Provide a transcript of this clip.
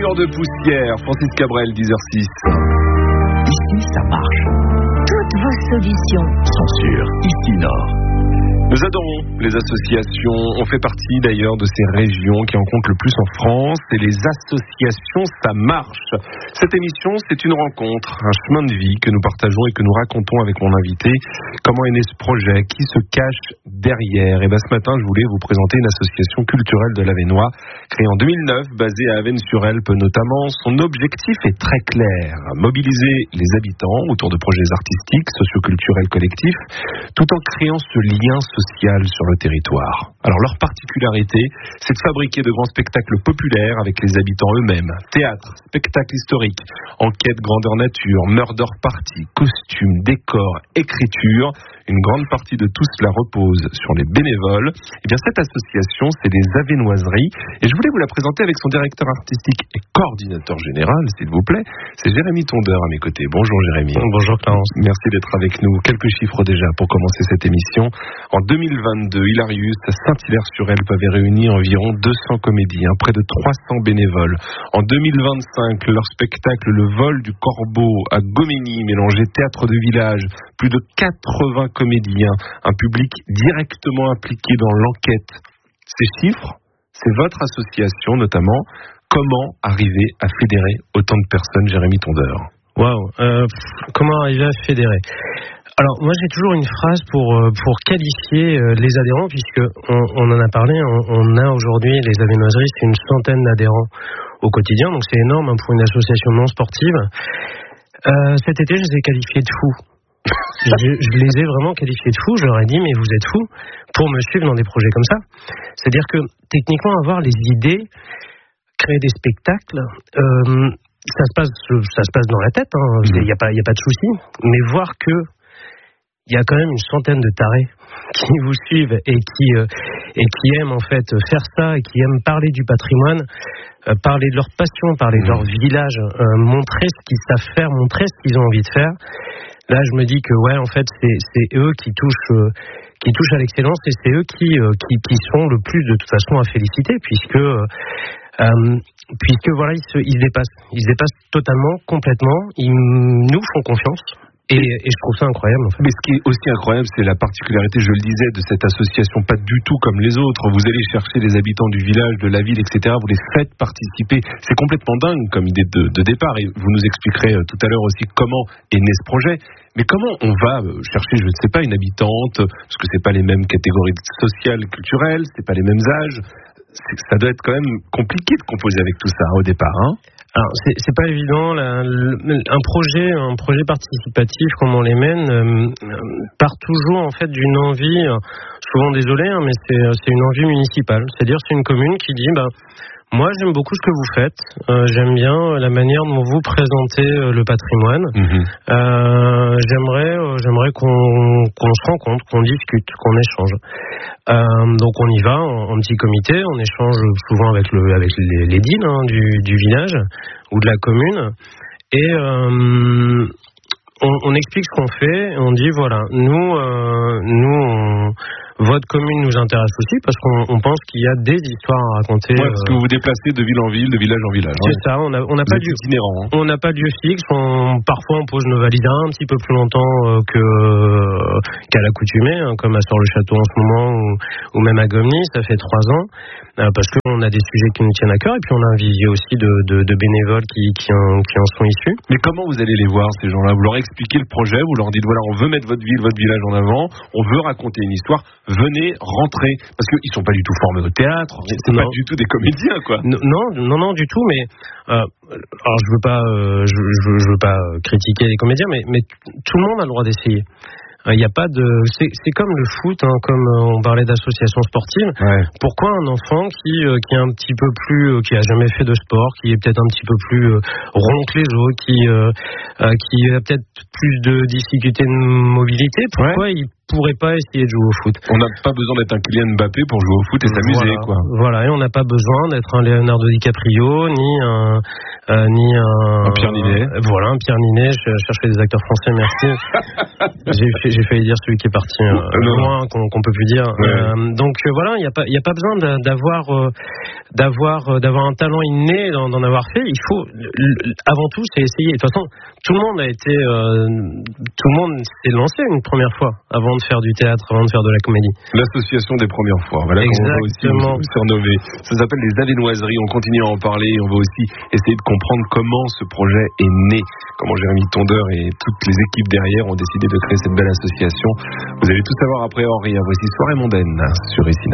Allure de poussière, Francis Cabrel, 10h06. Ici, ça marche. Toutes vos solutions sont sur Ici Nord. Nous adorons les associations. On fait partie d'ailleurs de ces régions qui en comptent le plus en France. Et les associations, ça marche. Cette émission, c'est une rencontre, un chemin de vie que nous partageons et que nous racontons avec mon invité. Comment est né ce projet? Qui se cache derrière? Et ce matin, je voulais vous présenter une association culturelle de l'Avesnois, créée en 2009, basée à Avesnes-sur-Helpe notamment. Son objectif est très clair: mobiliser les habitants autour de projets artistiques, socioculturels collectifs, tout en créant ce lien social sur le territoire. Alors leur particularité, c'est de fabriquer de grands spectacles populaires avec les habitants eux-mêmes. Théâtre, spectacle historique, enquête grandeur nature, murder party, costumes, décors, écriture. Une grande partie de tout cela repose sur les bénévoles. Et bien cette association, c'est les Avesnoiseries. Et je voulais vous la présenter avec son directeur artistique et coordinateur général, s'il vous plaît. C'est Jérémy Tondeur à mes côtés. Bonjour Jérémy. Bonjour Clarence. Merci d'être avec nous. Quelques chiffres déjà pour commencer cette émission. En 2022, Hilarius à Saint-Hilaire-sur-Helpe avait réuni environ 200 comédiens, près de 300 bénévoles. En 2025, leur spectacle Le vol du corbeau à Gomény mélangeait théâtre de village, plus de 80 comédiens, un public directement impliqué dans l'enquête. Ces chiffres, c'est votre association notamment. Comment arriver à fédérer autant de personnes, Jérémy Tondeur? Waouh, comment arriver à fédérer? Alors moi j'ai toujours une phrase pour qualifier les adhérents, puisque on en a parlé, on a aujourd'hui les Avesnoiseries, c'est une centaine d'adhérents au quotidien, donc c'est énorme pour une association non sportive. Cet été je les ai qualifiés de fous. Je les ai vraiment qualifiés de fous. Je leur ai dit mais vous êtes fous pour me suivre dans des projets comme ça. C'est-à-dire que techniquement avoir les idées, créer des spectacles, ça se passe dans la tête, il y a pas de souci, mais voir que il y a quand même une centaine de tarés qui vous suivent et qui aiment en fait faire ça, et qui aiment parler du patrimoine, parler de leur passion, parler de leur village, montrer ce qu'ils savent faire, montrer ce qu'ils ont envie de faire. Là, je me dis que ouais, en fait, c'est eux qui touchent à l'excellence, et c'est eux qui sont le plus de toute façon à féliciter, puisque voilà, ils se dépassent totalement, complètement. Ils nous font confiance. Et je trouve ça incroyable. En fait. Mais ce qui est aussi incroyable, c'est la particularité, je le disais, de cette association, pas du tout comme les autres. Vous allez chercher les habitants du village, de la ville, etc. Vous les faites participer. C'est complètement dingue comme idée de départ. Et vous nous expliquerez tout à l'heure aussi comment est né ce projet. Mais comment on va chercher, je ne sais pas, une habitante, parce que c'est pas les mêmes catégories sociales, culturelles, c'est pas les mêmes âges. Ça doit être quand même compliqué de composer avec tout ça au départ, hein? Alors c'est pas évident. Un projet participatif comme on les mène part toujours en fait d'une envie, souvent désolé, mais c'est une envie municipale. C'est-à-dire c'est une commune qui dit moi j'aime beaucoup ce que vous faites, j'aime bien la manière dont vous présentez le patrimoine. J'aimerais qu'on se rencontre, qu'on discute, qu'on échange. Donc on y va en petit comité, on échange souvent avec les DIN du village ou de la commune, et on explique ce qu'on fait, et on dit voilà, votre commune nous intéresse aussi parce qu'on pense qu'il y a des histoires à raconter. Ouais, parce que vous vous déplacez de ville en ville, de village en village. C'est ça, on n'a pas de itinérant. On n'a pas de lieu fixe. Parfois on pose nos valises un petit peu plus longtemps qu'à l'accoutumée, comme à Sort-le-Château en ce moment, ou même à Gomény, ça fait 3 ans. Parce qu'on a des sujets qui nous tiennent à cœur, et puis on a un vivier aussi de bénévoles qui en sont issus. Mais comment vous allez les voir, ces gens-là? Vous leur expliquez le projet, vous leur dites voilà, on veut mettre votre ville, votre village en avant, on veut raconter une histoire, venez, rentrez. Parce qu'ils sont pas du tout formés au théâtre, c'est pas du tout des comédiens, quoi. Non, du tout, mais alors je veux pas critiquer les comédiens, mais tout le monde a le droit d'essayer. Il y a pas de, c'est comme le foot, comme on parlait d'associations sportives. Ouais. Pourquoi un enfant qui est un petit peu plus, qui a jamais fait de sport, qui est peut-être un petit peu plus rond que les autres, qui a peut-être plus de difficultés de mobilité, pourquoi il pourrait pas essayer de jouer au foot. On n'a pas besoin d'être un Kylian Mbappé pour jouer au foot et s'amuser, quoi. Voilà, et on n'a pas besoin d'être un Leonardo DiCaprio, ni un Pierre Ninet. Voilà, un Pierre Ninet. Je cherchais des acteurs français, merci. j'ai failli dire celui qui est parti loin, qu'on peut plus dire. Ouais. Donc voilà, il y a pas besoin d'avoir un talent inné, d'en avoir fait. Il faut avant tout, c'est essayer. De toute façon, tout le monde s'est lancé une première fois avant de faire du théâtre, avant de faire de la comédie. L'association des premières fois, voilà qu'on va aussi surnommer. Ça s'appelle les Avenoiseries. On continue à en parler. On va aussi essayer de comprendre comment ce projet est né, comment Jérémy Tondeur et toutes les équipes derrière ont décidé de créer cette belle association. Vous allez tout savoir après Henri. Voici Soirée mondaine sur ici.